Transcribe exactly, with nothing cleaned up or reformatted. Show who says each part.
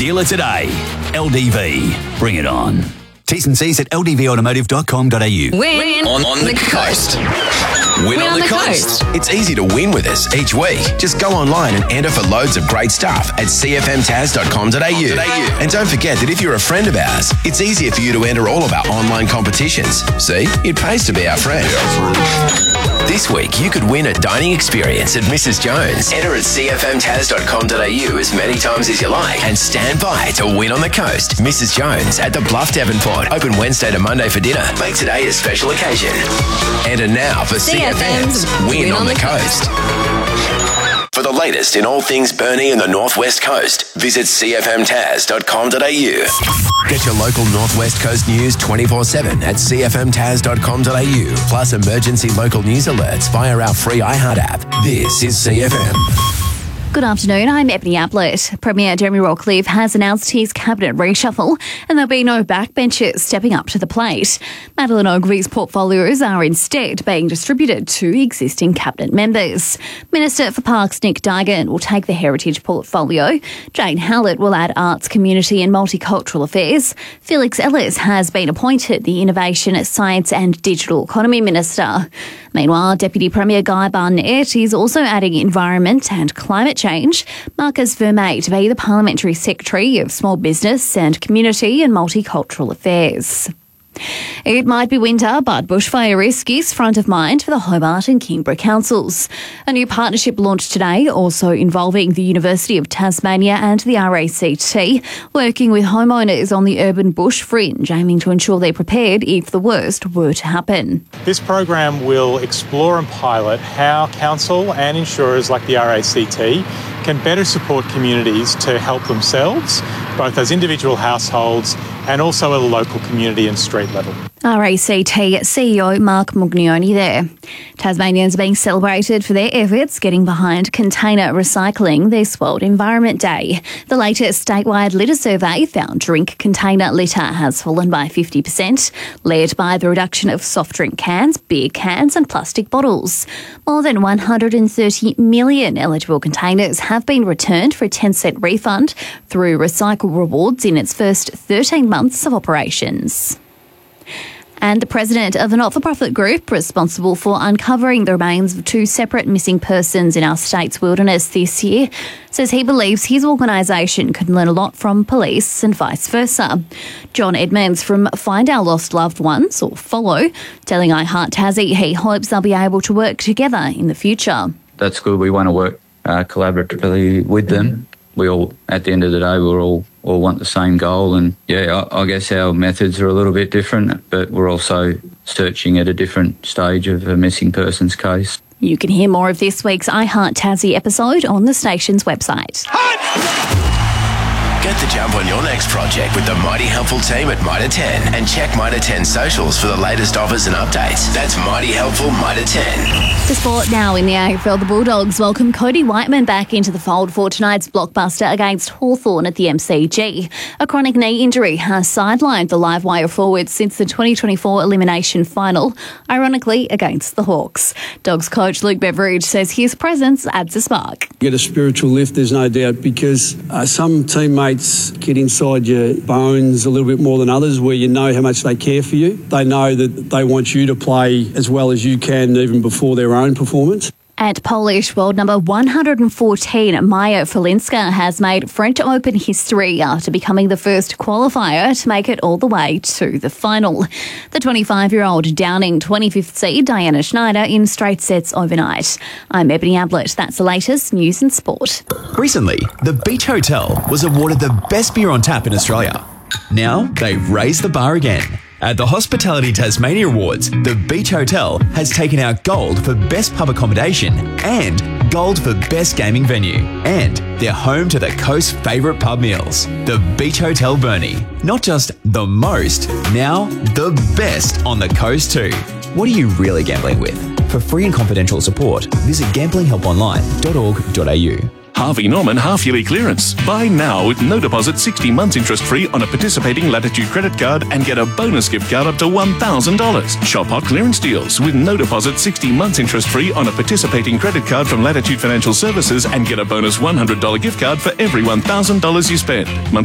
Speaker 1: dealer today. L D V. Bring it on. T's and C's at l d v automotive dot com dot a u.
Speaker 2: Win on, on the coast.
Speaker 3: Win, Win on, on the, the coast. coast. It's easy to win with us each week. Just go online and enter for loads of great stuff at c f m taz dot com dot a u. And don't forget that if you're a friend of ours, it's easier for you to enter all of our online competitions. See, it pays to be our friend. This week, you could win a dining experience at Missus Jones. Enter at c f m taz dot com dot a u as many times as you like and stand by to win on the coast. Missus Jones at the Bluff, Devonport. Open Wednesday to Monday for dinner. Make today a special occasion. Enter now for C F M's Win, Win on, on the, the coast. coast. For the latest in all things Burnie and the Northwest Coast, visit c f m taz dot com dot a u. Get your local Northwest Coast news twenty-four seven at c f m taz dot com dot a u. Plus emergency local news alerts via our free iHeart app. This is C F M.
Speaker 4: Good afternoon, I'm Ebony Ablett. Premier Jeremy Rockcliffe has announced his cabinet reshuffle and there'll be no backbenchers stepping up to the plate. Madeline Ogilvy's portfolios are instead being distributed to existing cabinet members. Minister for Parks Nick Duigan will take the heritage portfolio. Jane Hallett will add arts, community and multicultural affairs. Felix Ellis has been appointed the Innovation, Science and Digital Economy Minister. Meanwhile, Deputy Premier Guy Barnett is also adding environment and climate change. Marcus Vermey to be the Parliamentary Secretary of Small Business and Community and Multicultural Affairs. It might be winter, but bushfire risk is front of mind for the Hobart and Kingborough councils. A new partnership launched today, also involving the University of Tasmania and the R A C T, working with homeowners on the urban bush fringe, aiming to ensure they're prepared if the worst were to happen.
Speaker 5: This program will explore and pilot how council and insurers like the R A C T can better support communities to help themselves, both as individual households and also at a local community and street level.
Speaker 4: R A C T C E O Mark Mugnoni there. Tasmanians are being celebrated for their efforts getting behind container recycling this World Environment Day. The latest statewide litter survey found drink container litter has fallen by fifty percent, led by the reduction of soft drink cans, beer cans and plastic bottles. More than one hundred thirty million eligible containers have been returned for a ten cent refund through Recycle Rewards in its first thirteen months of operations. And the president of a not-for-profit group responsible for uncovering the remains of two separate missing persons in our state's wilderness this year says he believes his organisation could learn a lot from police and vice versa. John Edmonds from Find Our Lost Loved Ones, or Follow, telling iHeart Tassie he hopes they'll be able to work together in the future.
Speaker 6: That's good. We want to work uh, collaboratively with them. We all, at the end of the day, we're all all want the same goal. And yeah, I, I guess our methods are a little bit different, but we're also searching at a different stage of a missing persons case.
Speaker 4: You can hear more of this week's iHeart Tassie episode on the station's website.
Speaker 3: Get the jump on your next project with the Mighty Helpful team at Mitre ten and check Mitre ten socials for the latest offers and updates. That's Mighty Helpful Mitre ten.
Speaker 4: To sport now in the A F L, the Bulldogs welcome Cody Whiteman back into the fold for tonight's blockbuster against Hawthorn at the M C G. A chronic knee injury has sidelined the live wire forward since the twenty twenty-four elimination final, ironically against the Hawks. Dogs coach Luke Beveridge says his presence adds a spark.
Speaker 7: Get a spiritual lift, there's no doubt, because uh, some teammates get inside your bones a little bit more than others, where you know how much they care for you. They know that they want you to play as well as you can even before their own performance.
Speaker 4: At Polish world number one hundred fourteen, Maja Folińska has made French Open history after becoming the first qualifier to make it all the way to the final. The twenty-five-year-old downing twenty-fifth seed Diana Schneider in straight sets overnight. I'm Ebony Ablett. That's the latest news and sport.
Speaker 8: Recently, the Beach Hotel was awarded the best beer on tap in Australia. Now they've raised the bar again. At the Hospitality Tasmania Awards, the Beach Hotel has taken out gold for best pub accommodation and gold for best gaming venue. And they're home to the coast's favourite pub meals. The Beach Hotel Burnie. Not just the most, now the best on the coast too. What are you really gambling with? For free and confidential support, visit gambling help online dot org dot a u.
Speaker 9: Harvey Norman half-yearly clearance. Buy now with no deposit, sixty months interest-free on a participating Latitude credit card and get a bonus gift card up to one thousand dollars. Shop hot clearance deals with no deposit, sixty months interest-free on a participating credit card from Latitude Financial Services and get a bonus one hundred dollars gift card for every one thousand dollars you spend.